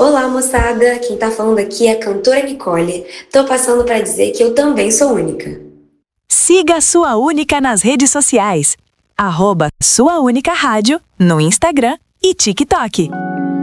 Olá, moçada! Quem tá falando aqui é a cantora Nicole. Tô passando pra dizer que eu também sou única. Siga a Sua Única nas redes sociais. @SuaUnicaRádio no Instagram e TikTok.